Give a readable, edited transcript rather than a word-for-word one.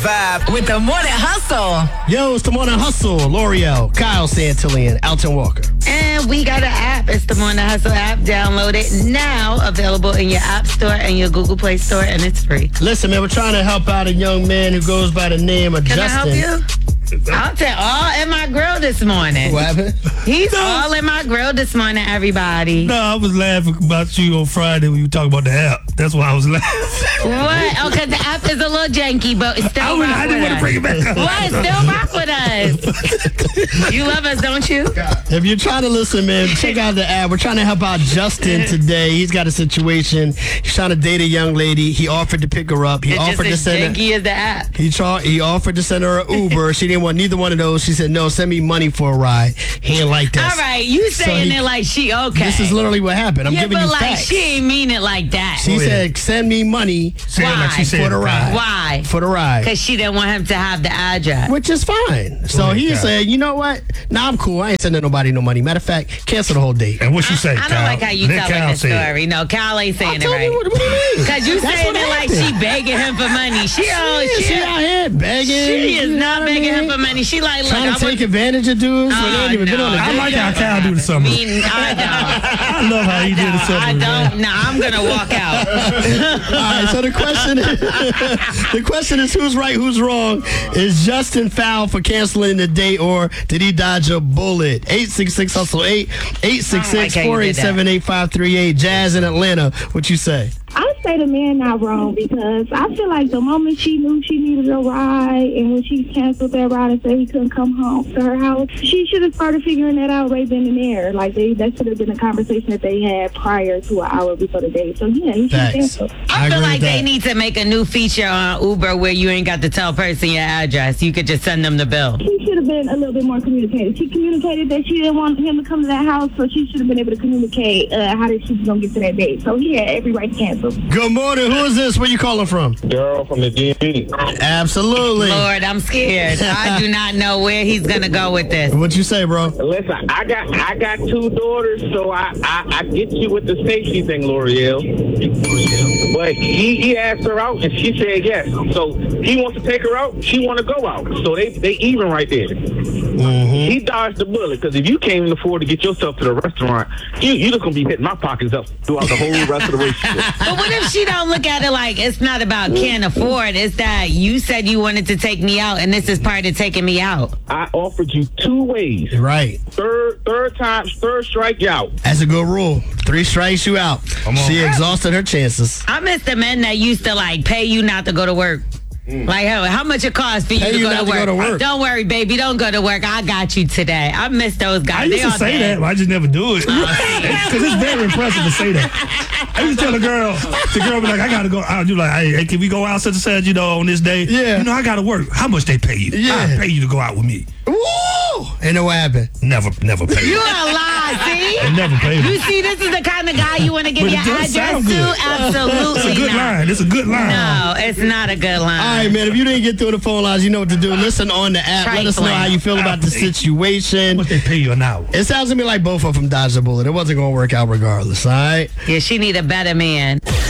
Vibe with the Morning Hustle. Yo, it's the Morning Hustle. L'Oreal, Kyle Santillan, Alton Walker. And we got an app. It's the Morning Hustle app. Download it now. Available in your App Store and your Google Play Store, and it's free. Listen, man, we're trying to help out a young man who goes by the name of Can Justin. I help you? I'll tell all in my grill this morning. What happened? He's all in my grill this morning, everybody. No, I was laughing about you on Friday when you talk about the app. That's why I was laughing. What? Oh, because the app is a little janky, but it's still rock I didn't with want to bring it back up. What? Still rock with us. You love us, don't you? If you're trying to listen, man, check out the app. We're trying to help out Justin today. He's got a situation. He's trying to date a young lady. He offered to pick her up. He It's offered to just as send her. janky as the app. He offered to send her an Uber. She didn't want neither one of those. She said, no, send me money for a ride. He ain't like that. All right, you saying it like she okay. This is literally what happened. I'm giving but you like facts. she ain't mean it like that. She said, send me money Why? for the ride. Why? For the ride. Because she didn't want him to have the address. Which is fine. So he said, you know what? Nah, I'm cool. I ain't sending nobody no money. Matter of fact, cancel the whole date. And what you say, I don't like how you telling the story. No, Kyle ain't saying it Tell me right. what do you mean? Because you That's saying what it like happened. she begging him for money. She out here begging. She is you know not what I begging mean? him for money. She like, look, Trying to take advantage of dudes when they ain't even been on a no. date. I like how yet. Kyle do the summer. I don't. I love how he did the summer. I don't. No, I'm going to walk out. All right, so the question is who's right, who's wrong? Is Justin foul for canceling the date, or did he dodge a bullet? 866-HUSTLE-8, 866-487-8538. Jazz in Atlanta, what you say? I say the man not wrong, because I feel like the moment she knew she needed a ride, and when she canceled that ride and said he couldn't come home to her house, she should have started figuring that out right then and there. Like that should have been a conversation that they had prior to an hour before the date. So yeah, he should have canceled. I feel agree like with they that. need to make a new feature on Uber where you ain't got to tell a person your address. You could just send them the bill. She should have been a little bit more communicated. She communicated that she didn't want him to come to that house, so she should have been able to communicate how that she was going to get to that date. So he had every right to cancel. Good morning. Who is this? Where you calling from? Daryl from the DMV. Absolutely. Lord, I'm scared. I do not know where he's going to go with this. What you say, bro? Listen, I got two daughters, so I get you with the safety thing, L'Oreal. But he asked her out, and she said yes. So he wants to take her out. She want to go out. So they even right there. He dodged the bullet, because if you can't even afford to get yourself to the restaurant, you just gonna be hitting my pockets up throughout the whole rest of the relationship. But what if she don't look at it like it's not about can't afford? It's that you said you wanted to take me out, and this is part of taking me out. I offered you 2 ways. Right. Third strike, you out. That's a good rule. 3 strikes, you out. She exhausted her chances. I miss the men that used to like pay you not to go to work. Like, how much it costs for you Pay to you go not to to work? go to work. Don't worry, baby. Don't go to work. I got you today. I miss those guys. I used They to all say dead. that, but I just never do it. Because it's very impressive to say that. I used to tell the girl be like, I got to go out. You like, hey, can we go out such and such, on this day? Yeah. You know, I got to work. How much they pay you? Yeah. I pay you to go out with me. Woo! And know what happened? Never pay You you. a lie, see? They never pay You me. see, this is the kind of guy you want to give But your it does address sound to? good. Absolutely It's a good not. line. It's a good line. No, it's not a good line. All right, man. If you didn't get through the phone lines, you know what to do. Listen on the app. Let us know how you feel about the How situation. much they pay you an hour? It sounds to me like both of them dodged a bullet. It wasn't going to work out regardless, all right? Yeah, she need a better man.